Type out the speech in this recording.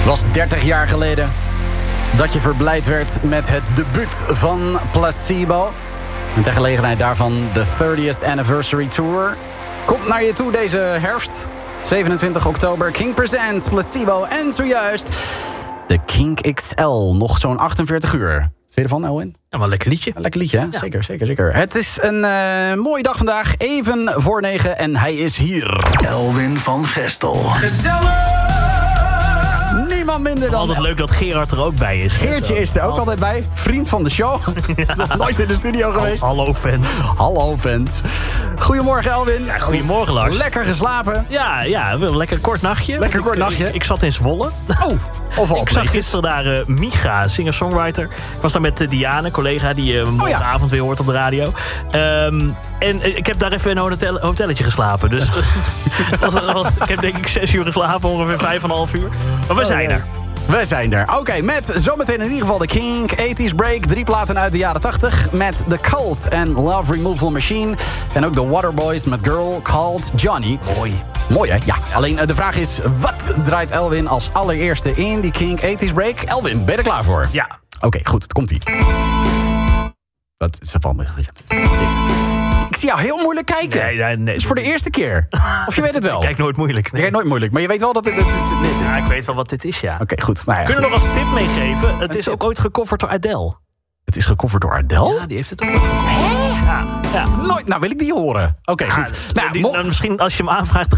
Het was 30 jaar geleden dat je verblijd werd met het debuut van Placebo. En ter gelegenheid daarvan de 30th Anniversary Tour. Komt naar je toe deze herfst. 27 oktober, Kink Presents, Placebo en zojuist de Kink XL. Nog zo'n 48 uur. Vind je ervan, Elwin? Ja, maar een lekker liedje. Een lekker liedje, hè? Ja. Zeker. Het is een mooie dag vandaag, even voor 9 en hij is hier. Elwin van Gestel. Gezellig! Niemand minder dan... Altijd leuk dat Gerard er ook bij is. Geertje is er ook altijd bij. Vriend van de show. Is nog nooit in de studio geweest. Hallo fans. Hallo fans. Goedemorgen Elwin. Ja, goedemorgen Lars. Lekker geslapen. Ja, lekker kort nachtje. Lekker kort nachtje. Ik zat in Zwolle. Oh, ik zag gisteren daar Micha, singer-songwriter. Ik was daar met Diane, collega die morgenavond weer hoort op de radio. En ik heb daar even in een hotelletje geslapen. Dus ik heb denk ik 6 uur geslapen, ongeveer 5,5 uur. Maar we zijn er. We zijn er. Oké, met zometeen in ieder geval de Kink 80s Break. 3 platen uit de jaren 80. Met The Cult en Love Removal Machine. En ook de Waterboys met Girl Called Johnny. Mooi hè? Ja. Alleen de vraag is, wat draait Elwin als allereerste in die Kink 80s Break? Elwin, ben je er klaar voor? Ja. Oké, goed. Het komt-ie. Wat is er van me? Ik zie jou heel moeilijk kijken. Nee. Het is voor de eerste keer. Of je weet het wel? Ik kijk nooit moeilijk. Je kijkt nooit moeilijk, maar je weet wel dat het... Ja, ik weet wel wat dit is, ja. Oké, goed. Maar ja, Kunnen we nog als tip meegeven? Het is ook ooit gecoverd door Adele. Het is gecoverd door Adele? Ja, die heeft het ook ooit gecoverd. Ja. Nooit. Nou, wil ik die horen. Oké, goed. Misschien als je hem aanvraagt...